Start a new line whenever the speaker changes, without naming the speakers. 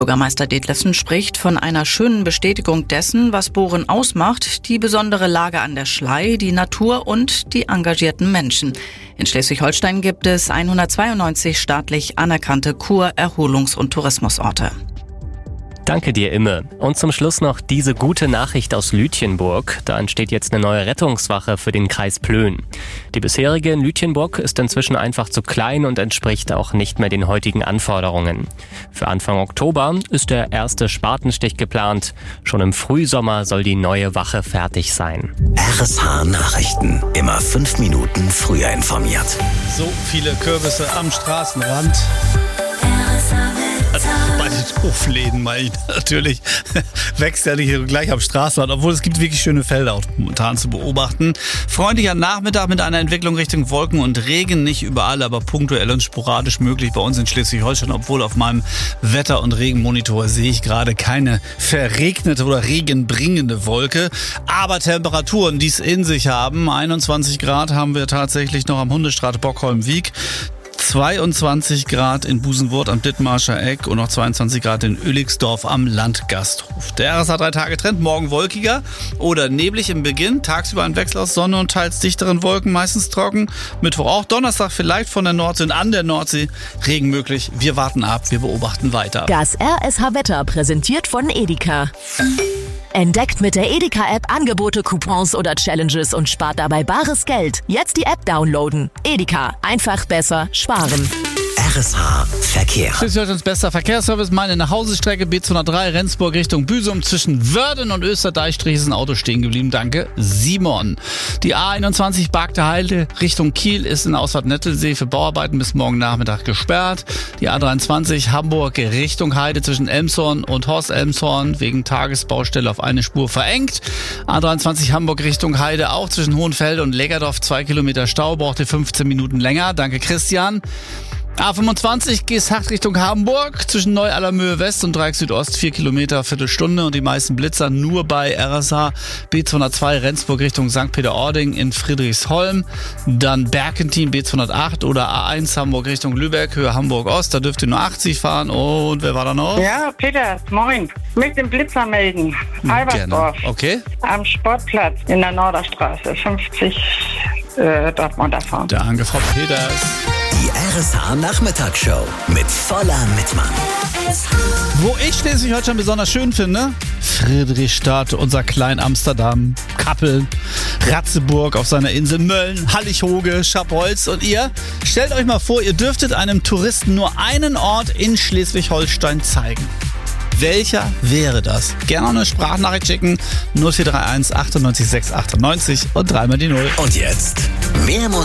Bürgermeister Detlefsen spricht von einer schönen Bestätigung dessen, was Bohren ausmacht, die besondere Lage an der Schlei, die Natur und die engagierten Menschen. In Schleswig-Holstein gibt es 192 staatlich anerkannte Kur-, Erholungs- und Tourismusorte.
Danke dir, Imme. Und zum Schluss noch diese gute Nachricht aus Lütjenburg. Da entsteht jetzt eine neue Rettungswache für den Kreis Plön. Die bisherige in Lütjenburg ist inzwischen einfach zu klein und entspricht auch nicht mehr den heutigen Anforderungen. Für Anfang Oktober ist der erste Spatenstich geplant. Schon im Frühsommer soll die neue Wache fertig sein.
RSH Nachrichten. Immer 5 Minuten früher informiert.
So viele Kürbisse am Straßenrand. Bei den Hofläden meine ich natürlich. Wächst ja nicht gleich am Straßenrand, obwohl es gibt wirklich schöne Felder auch momentan zu beobachten. Freundlicher Nachmittag mit einer Entwicklung Richtung Wolken und Regen. Nicht überall, aber punktuell und sporadisch möglich bei uns in Schleswig-Holstein. Obwohl auf meinem Wetter- und Regenmonitor sehe ich gerade keine verregnete oder regenbringende Wolke. Aber Temperaturen, die es in sich haben. 21 Grad haben wir tatsächlich noch am Hundestraat Bockholm-Wiek. 22 Grad in Busenwurth am Dithmarscher Eck und noch 22 Grad in Uelligsdorf am Landgasthof. Der RSH 3-Tage-Trend, morgen wolkiger oder neblig im Beginn, tagsüber ein Wechsel aus Sonne und teils dichteren Wolken, meistens trocken. Mittwoch auch, Donnerstag vielleicht von der Nordsee und an der Nordsee Regen möglich. Wir warten ab, wir beobachten weiter.
Das RSH-Wetter präsentiert von Edeka. Entdeckt mit der Edeka-App Angebote, Coupons oder Challenges und spart dabei bares Geld. Jetzt die App downloaden. Edeka. Einfach besser sparen.
RSH Verkehr.
Schleswig-Holsteins bester Verkehrsservice. Meine Nachhausestrecke B203 Rendsburg Richtung Büsum. Zwischen Wörden und Österdeichstrich ist ein Auto stehen geblieben. Danke, Simon. Die A21 Bargte Heide Richtung Kiel ist in Ausfahrt Nettelsee für Bauarbeiten bis morgen Nachmittag gesperrt. Die A23 Hamburg Richtung Heide zwischen Elmshorn und Horst-Elmshorn wegen Tagesbaustelle auf eine Spur verengt. A23 Hamburg Richtung Heide auch zwischen Hohenfelde und Leckerdorf 2 Kilometer Stau. Braucht ihr 15 Minuten länger. Danke, Christian. A25 Geesthacht Richtung Hamburg zwischen Neu-Allermöhe West und Dreieck Südost 4 Kilometer, Viertelstunde und die meisten Blitzer nur bei RSH. B202 Rendsburg Richtung St. Peter-Ording in Friedrichsholm, dann Berkentin B208 oder A1 Hamburg Richtung Lübeck, Höhe Hamburg Ost, da dürft ihr nur 80 fahren. Und wer war da noch?
Ja, Peter, moin. Ich möchte den Blitzer melden. Albersdorf.
Okay.
Am Sportplatz in der Norderstraße. 50 Dortmunder fahren.
Danke, Frau Peters.
Die RSH Nachmittagsshow mit voller Mitmann.
Wo ich Schleswig-Holstein besonders schön finde, Friedrichstadt, unser Klein-Amsterdam, Kappeln, Ratzeburg auf seiner Insel, Mölln, Hallighoge, Schabholz. Und ihr, stellt euch mal vor, ihr dürftet einem Touristen nur einen Ort in Schleswig-Holstein zeigen. Welcher wäre das? Gerne noch eine Sprachnachricht schicken, 0431 98 6 98 und dreimal die 0.
Und jetzt mehr Musik.